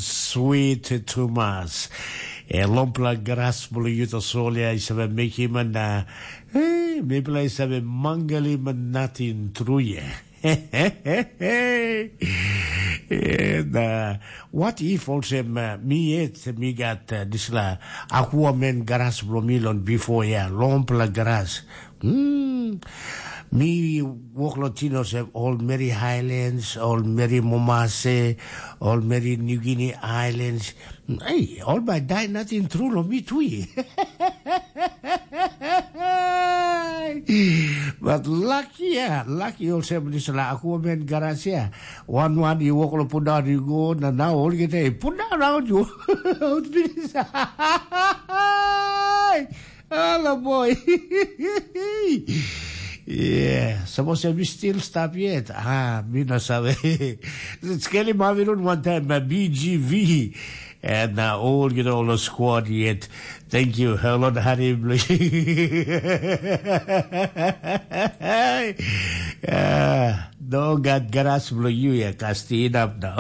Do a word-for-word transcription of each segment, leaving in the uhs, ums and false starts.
sweet Thomas. E lompla gras bulu yuto solia isave meki mana. Hey, maybe I isave mangali manatin truye. And uh, what if also uh, me et me got uh, this la aquaman gras blomilon before yeah lompla gras. Hmm. Me walk Latinos have all Mary Highlands, all Mary Momase, all Mary New Guinea Islands. Hey, all by die nothing true no me too. But lucky, yeah, lucky also this la aquaman garage. One one you walk lo put down you go and now all get a put down around you. Hello boy. Yeah, suppose we still stop yet. Ah, me no sabe. Skelly Mavirun one time, uh, B G V, and uh, all get all the squad yet. Thank you, Lord Harry. uh, no, God, grass blow you, yeah, casting up now.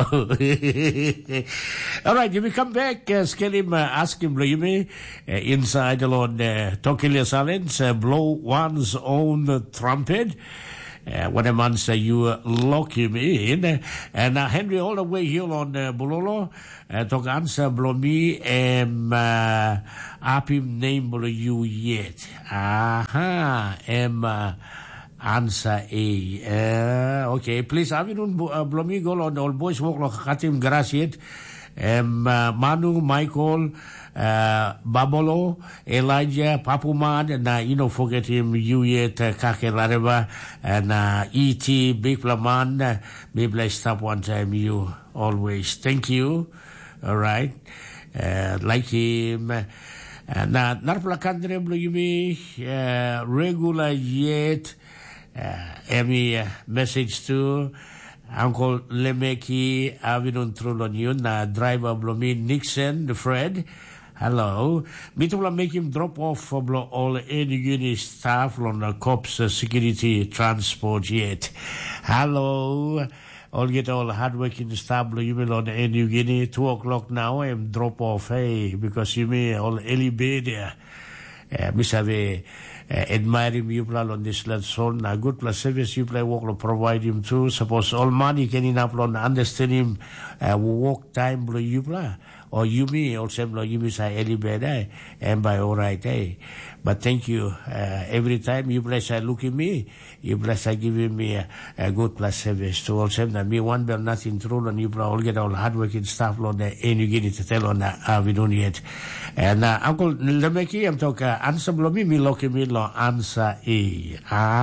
All right, you will come back, uh, Skelly, uh, ask him, blow you me, uh, inside along uh, Tokilia Silence, uh, blow one's own uh, trumpet. Uh, when a man say you uh, lock him in, uh, and uh, Henry all the way here on uh, Bololo, uh, talk answer blow me and uh, up him name blow you yet. Aha, em uh, answer A. Uh, okay, please have you don't uh, blow me go on all boys walk like Katim grass yet. Um, uh, Manu, Michael, uh, Babolo, Elijah, Papumad, and uh, you know, forget him, you yet, uh, Kakelareva, and uh, E T, Big Plaman, uh, maybe I stop one time, you always. Thank you. All right. Uh, like him. Uh, na, narpla country, you me, uh, regular yet, uh, Emmy, uh, message to, Uncle Lemeki, Avinun Trulon, na driver Blomi Nixon, the Fred. Hello. Me to make him drop off for all any unit staff on the cops uh, security transport yet. Hello. All get all hardworking staff you will on any New Guinea. Two o'clock now. I'm drop off. Hey, because you may all Eli Bay there. Uh, Miss have a uh, admiring you plan on this land son a good plus service you play walk to provide him too. Suppose all money can in up on understand him uh, walk time blow you plan or you me also blow you miss I Eli Bay and by all right eh. But thank you uh, every time you bless I look at me you bless I give me a, a good plus service to all them that me one bell nothing true and you all get all hardworking stuff on the and you get it to tell on that uh, we don't yet and uh, Uncle Lemeki I'm talking uh, answer blow me me look at me lo answer A.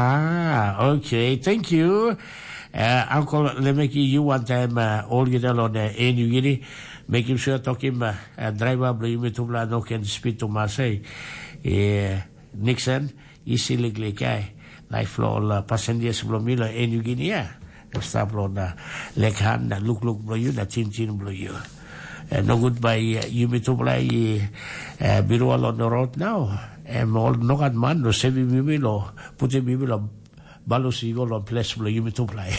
Ah okay thank you uh, Uncle Lemeki you one time uh, all get all on the and you get it make him sure talk him uh, uh, driver blow me to blah no can speak to Marseille. Yeah, Nixon, easily guy, life flow passengers blow me like New Guinea. Stop on the leg hand, look, look, blow you, the chin chin blow you. Uh, no good by uh, you me to play uh, Birual on the road now. And all no at man, no saving me, no putting me below Balos Eagle on place blow you me to play.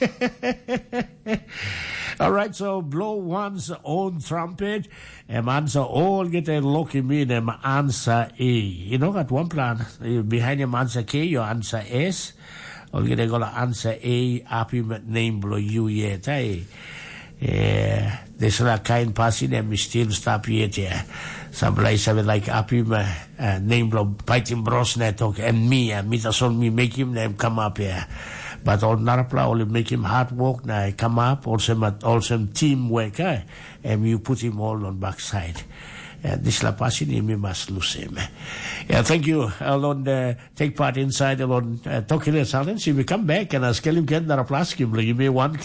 All right, so blow one's own trumpet. And answer all get a lucky me them answer A. You know got one plan behind him answer K, your answer S. All get a go answer A. Happy name blow you yet. Hey, yeah, this is a kind passing and we still stop yet. Yeah, some place have like happy uh, name blow fighting bros network and me and me that's all me make him name come up here. But all Narapla only make him hard work now come up also also teamwork eh? And you put him all on backside. And this la passing we must lose him. Yeah, thank you. Alon uh, take part inside alon uh, Tokyo Silence. You will come back and ask him get Narapla you may one